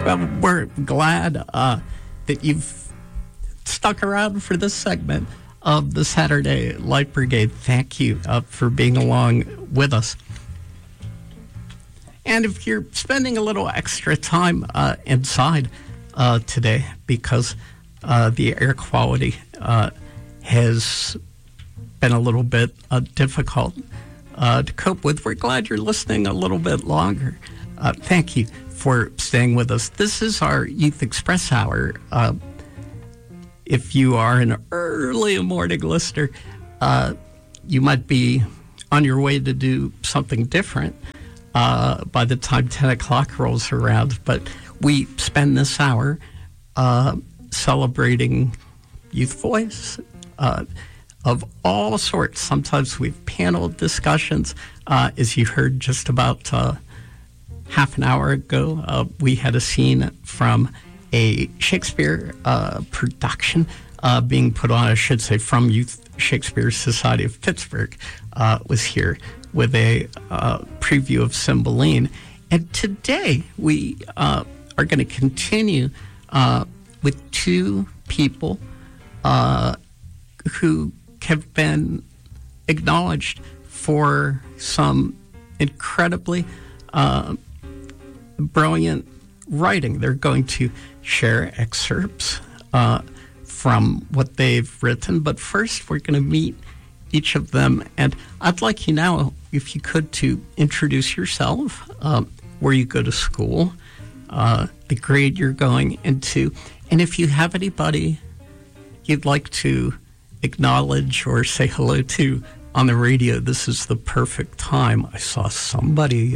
Well, we're glad that you've stuck around for this segment of the Saturday Light Brigade. Thank you for being along with us. And if you're spending a little extra time inside today because the air quality has been a little bit difficult to cope with, we're glad you're listening a little bit longer. Thank you for staying with us. This is our Youth Express Hour. If you are an early morning listener, you might be on your way to do something different by the time 10 o'clock rolls around. But we spend this hour celebrating youth voice of all sorts. Sometimes we've panel discussions. As you heard just about half an hour ago, we had a scene from a Shakespeare production being put on, I should say, from Youth Shakespeare Society of Pittsburgh, was here with a preview of Cymbeline. And today we are going to continue with two people who have been acknowledged for some incredibly brilliant writing. They're going to share excerpts from what they've written. But first, we're going to meet each of them. And I'd like you now, if you could, to introduce yourself, where you go to school, the grade you're going into, and if you have anybody you'd like to acknowledge or say hello to on the radio, this is the perfect time. I saw somebody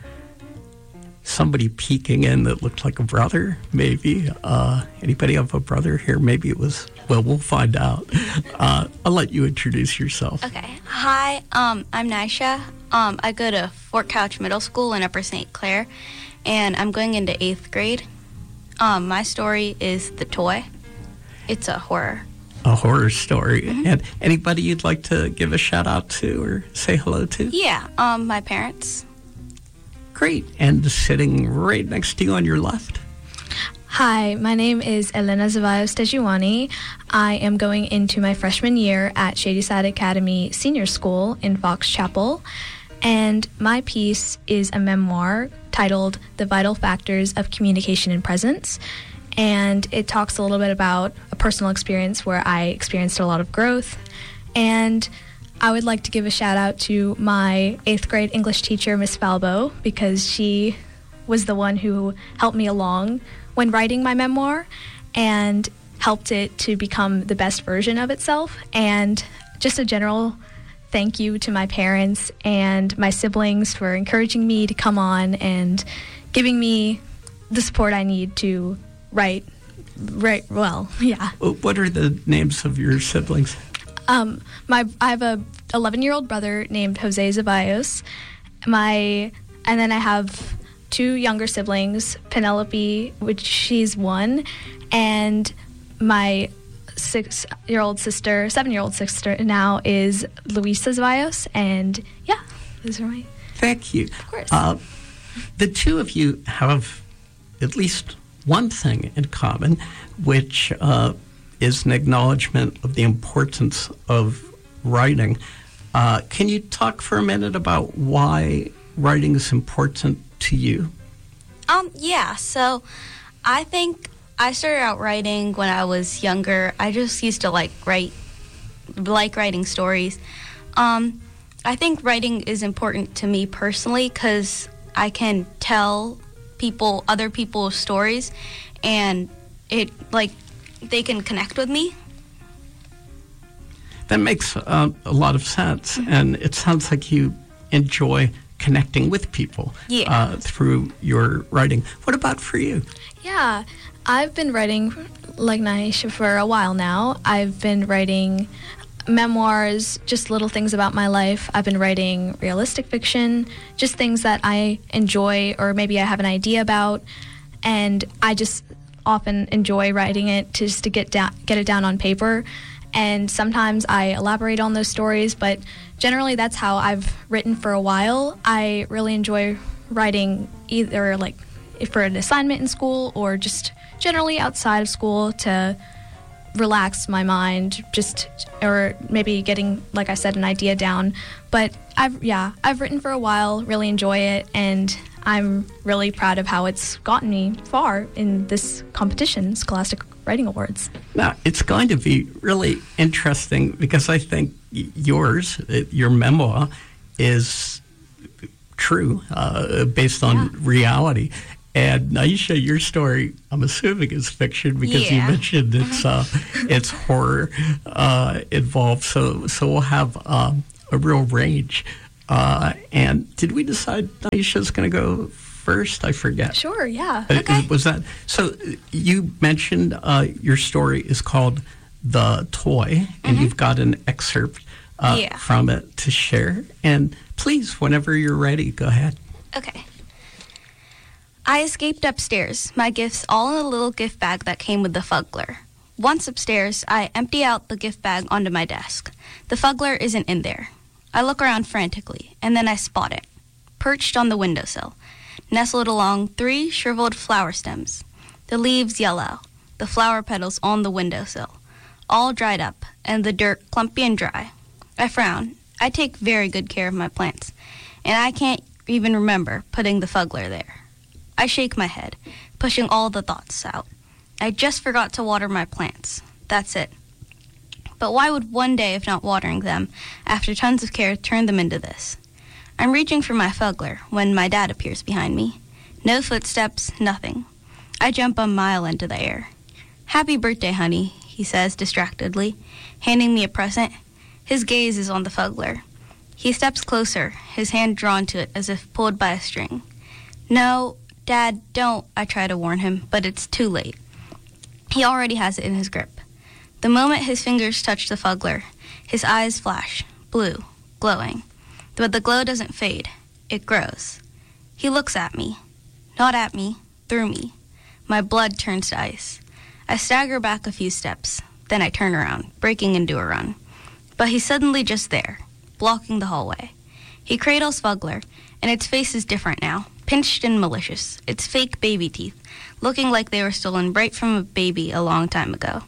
peeking in that looked like a brother, maybe. Anybody have a brother here? Maybe it was, well, we'll find out. I'll let you introduce yourself. Okay. Hi, I'm Nisha. I go to Fort Couch Middle School in Upper St. Clair, and I'm going into 8th grade. My story is The Toy. It's a horror. A horror story. Mm-hmm. And anybody you'd like to give a shout out to or say hello to? Yeah, my parents. Great. And sitting right next to you on your left? Hi, my name is Elena Zevallos Tejuani. I am going into my freshman year at Shadyside Academy Senior School in Fox Chapel, and my piece is a memoir titled The Vital Factors of Communication and Presence, and it talks a little bit about a personal experience where I experienced a lot of growth, and I would like to give a shout out to my 8th grade English teacher, Miss Falbo, because she was the one who helped me along when writing my memoir and helped it to become the best version of itself. And just a general thank you to my parents and my siblings for encouraging me to come on and giving me the support I need to write well. Yeah. What are the names of your siblings? I have a 11-year-old brother named Jose Zevallos. And then I have 2 younger siblings, Penelope, which she's 1, and my 7-year-old sister now is Luisa Zevallos. And yeah, those are my... Thank you. Of course. The two of you have at least one thing in common, which is an acknowledgement of the importance of writing. Can you talk for a minute about why writing is important to you? Yeah, so I think I started out writing when I was younger. I just used to like writing stories. I think writing is important to me personally because I can tell other people's stories, and they can connect with me. That makes a lot of sense, and it sounds like you enjoy connecting with people through your writing. What about for you? Yeah, I've been writing, like Naisha, for a while now. I've been writing memoirs, just little things about my life. I've been writing realistic fiction, just things that I enjoy or maybe I have an idea about, and I just often enjoy writing it just to get it down on paper. And sometimes I elaborate on those stories, but generally that's how I've written for a while. I really enjoy writing either like for an assignment in school or just generally outside of school to relax my mind, or maybe getting, like I said, an idea down. But I've written for a while, really enjoy it, and I'm really proud of how it's gotten me far in this competition, Scholastic Writing Awards. Now, it's going to be really interesting because I think your memoir is true, based on reality. And Naisha, your story, I'm assuming, is fiction because you mentioned it's horror involved. So we'll have a real range. And did we decide Naisha's going to go first? I forget. Sure, yeah. Okay. Was that so? You mentioned your story is called "The Toy," and you've got an excerpt from it to share. And please, whenever you're ready, go ahead. Okay. I escaped upstairs, my gifts all in a little gift bag that came with the Fuggler. Once upstairs, I empty out the gift bag onto my desk. The Fuggler isn't in there. I look around frantically, and then I spot it, perched on the windowsill, nestled along 3 shriveled flower stems, the leaves yellow, the flower petals on the windowsill, all dried up, and the dirt clumpy and dry. I frown. I take very good care of my plants, and I can't even remember putting the Fuggler there. I shake my head, pushing all the thoughts out. I just forgot to water my plants. That's it. But why would one day of not watering them, after tons of care, turn them into this? I'm reaching for my Fuggler when my dad appears behind me. No footsteps, nothing. I jump a mile into the air. "Happy birthday, honey," he says distractedly, handing me a present. His gaze is on the Fuggler. He steps closer, his hand drawn to it as if pulled by a string. "No, Dad, don't," I try to warn him, but it's too late. He already has it in his grip. The moment his fingers touch the Fuggler, his eyes flash, blue, glowing. But the glow doesn't fade. It grows. He looks at me. Not at me, through me. My blood turns to ice. I stagger back a few steps. Then I turn around, breaking into a run. But he's suddenly just there, blocking the hallway. He cradles Fuggler, and its face is different now, pinched and malicious, its fake baby teeth, looking like they were stolen right from a baby a long time ago.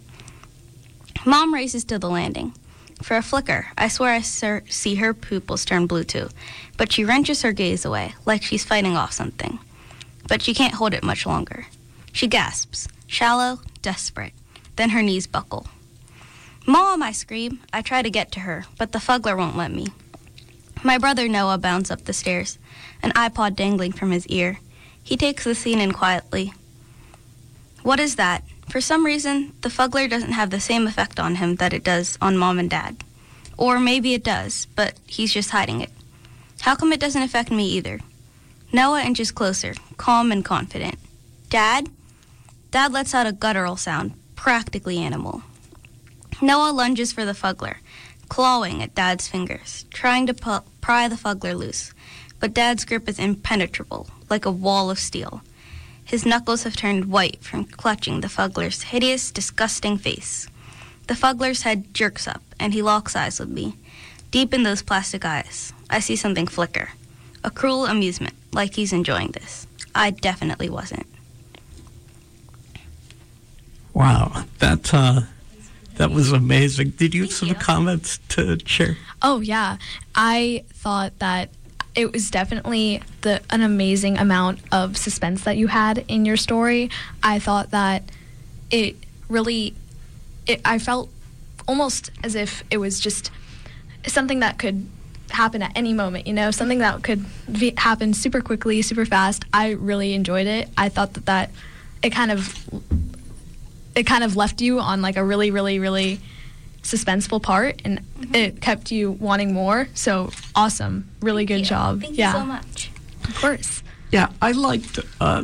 Mom races to the landing. For a flicker, I swear I see her pupils turn blue too, but she wrenches her gaze away, like she's fighting off something. But she can't hold it much longer. She gasps, shallow, desperate. Then her knees buckle. "Mom," I scream. I try to get to her, but the Fuggler won't let me. My brother Noah bounds up the stairs, an iPod dangling from his ear. He takes the scene in quietly. What is that? For some reason, the Fuggler doesn't have the same effect on him that it does on Mom and Dad. Or maybe it does, but he's just hiding it. How come it doesn't affect me either? Noah inches closer, calm and confident. "Dad?" Dad lets out a guttural sound, practically animal. Noah lunges for the Fuggler, clawing at Dad's fingers, trying to pry the Fuggler loose. But Dad's grip is impenetrable, like a wall of steel. His knuckles have turned white from clutching the Fuggler's hideous, disgusting face. The Fuggler's head jerks up, and he locks eyes with me. Deep in those plastic eyes, I see something flicker. A cruel amusement, like he's enjoying this. I definitely wasn't. Wow, that was amazing. Did you have some comments to share? Oh, yeah. I thought that it was definitely an amazing amount of suspense that you had in your story. I thought that I felt almost as if it was just something that could happen at any moment, something that could happen super quickly, super fast. I really enjoyed it. I thought that it kind of left you on like a really, really, really suspenseful part, and it kept you wanting more. So awesome, really good job. Thank you so much. Of course. Yeah, I liked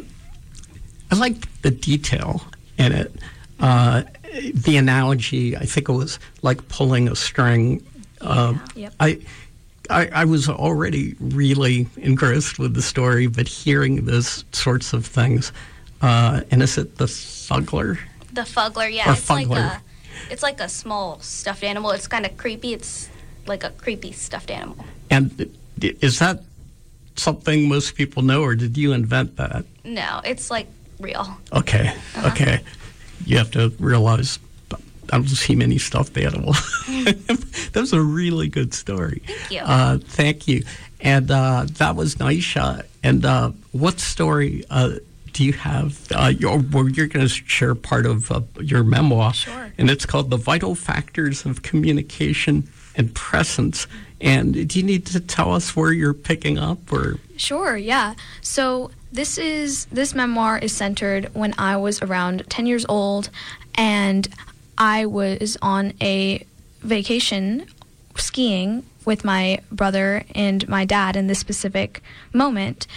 the detail in it. The analogy, I think it was like pulling a string. Yep. I was already really engrossed with the story, but hearing those sorts of things, and is it the Fuggler? The Fuggler, yeah. Or it's Fuggler. It's like a small stuffed animal. It's kind of creepy. It's like a creepy stuffed animal. And is that something most people know, or did you invent that? No, it's like real. Okay, okay. You have to realize I don't see many stuffed animals. That was a really good story. Thank you. Thank you. And that was Naisha. And what story do you have? You're going to share part of your memoir. Sure. And it's called The Vital Factors of Communication and Presence. And do you need to tell us where you're picking up? Or Sure, yeah. So this memoir is centered when I was around 10 years old, and I was on a vacation skiing with my brother and my dad in this specific moment.